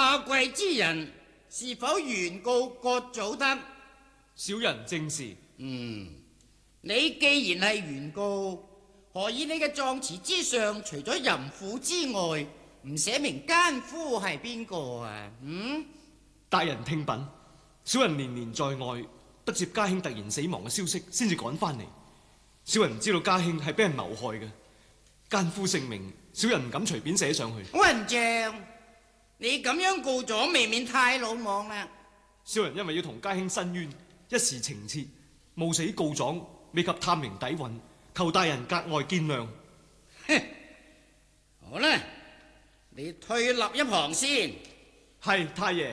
下跪之人是否原告郭祖德？ 小人正是。 你既然係原告，何以你嘅狀詞之上除咗淫婦之外，唔寫明奸夫係邊個啊？ 大人聽稟，小人年年在外，得接家兄突然死亡嘅消息，先至趕翻嚟。小人唔知道家兄係俾人謀害嘅，奸夫姓名，小人唔敢隨便寫上去。 混賬！你咁樣告狀，未免太魯莽啦。 小人因為要同家兄申冤，一時情切，冒死告狀，未及探明底蘊，求大人格外見諒。 好啦，你退立一旁先。 係太爺。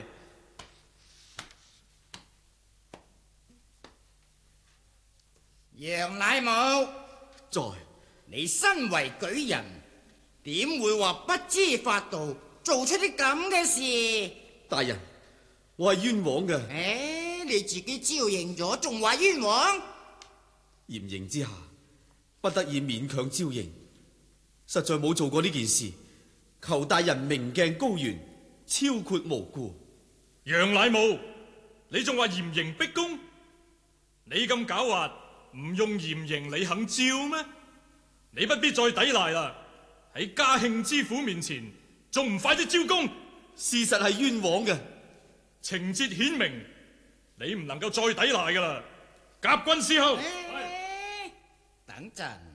楊乃武在。 你身為舉人，點會話不知法度，做出啲咁嘅事？ 大人，我係冤枉嘅。 你自己招認咗，仲話冤枉？ 嚴刑之下，不得已勉強招認，實在冇做過呢件事，求大人明鏡高懸，超括無辜。 楊乃武，你仲話嚴刑逼供？你咁狡猾，唔用嚴刑你肯招咩？你不必再抵賴啦！喺家慶之府面前，仲唔快啲招供？ 事實係冤枉嘅， 情節顯明，你唔能夠再抵賴噶啦！甲軍伺候。 等陣。